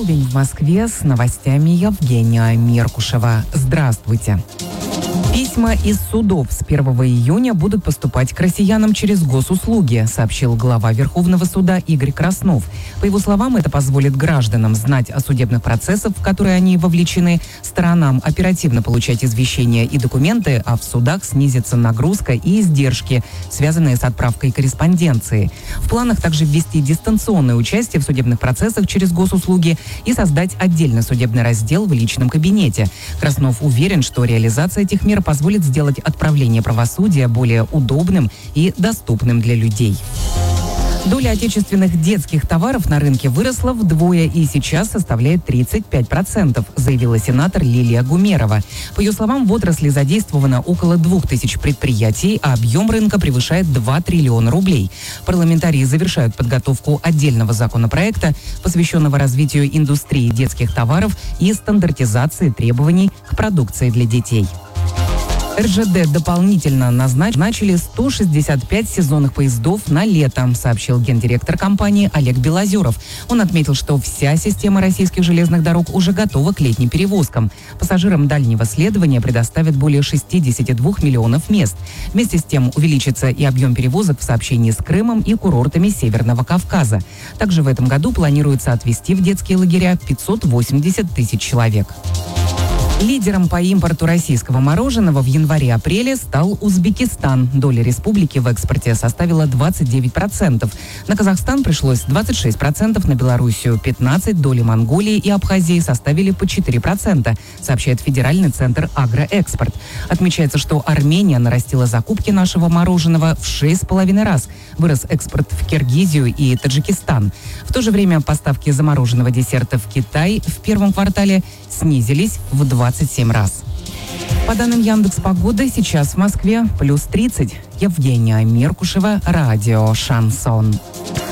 Полдень в Москве, с новостями Евгения Меркушева. Здравствуйте. Письма из судов с 1 июня будут поступать к россиянам через госуслуги, сообщил глава Верховного суда Игорь Краснов. По его словам, это позволит гражданам знать о судебных процессах, в которые они вовлечены, сторонам оперативно получать извещения и документы, а в судах снизится нагрузка и издержки, связанные с отправкой корреспонденции. В планах также ввести дистанционное участие в судебных процессах через госуслуги и создать отдельный судебный раздел в личном кабинете. Краснов уверен, что реализация этих мер позволит сделать отправление правосудия более удобным и доступным для людей. Доля отечественных детских товаров на рынке выросла вдвое и сейчас составляет 35%, заявила сенатор Лилия Гумерова. По ее словам, в отрасли задействовано около 2000 предприятий, а объем рынка превышает 2 триллиона рублей. Парламентарии завершают подготовку отдельного законопроекта, посвященного развитию индустрии детских товаров и стандартизации требований к продукции для детей. РЖД дополнительно назначили 165 сезонных поездов на лето, сообщил гендиректор компании Олег Белозеров. Он отметил, что вся система российских железных дорог уже готова к летним перевозкам. Пассажирам дальнего следования предоставят более 62 миллионов мест. Вместе с тем увеличится и объем перевозок в сообщении с Крымом и курортами Северного Кавказа. Также в этом году планируется отвезти в детские лагеря 580 тысяч человек. Лидером по импорту российского мороженого в январе-апреле стал Узбекистан. Доля республики в экспорте составила 29%. На Казахстан пришлось 26%, на Белоруссию 15%, доли Монголии и Абхазии составили по 4%, сообщает Федеральный центр «Агроэкспорт». Отмечается, что Армения нарастила закупки нашего мороженого в 6,5 раз. Вырос экспорт в Киргизию и Таджикистан. В то же время поставки замороженного десерта в Китай в первом квартале снизились в 27 раз. По данным Яндекс.Погоды, сейчас в Москве +30. Евгения Меркушева, радио «Шансон».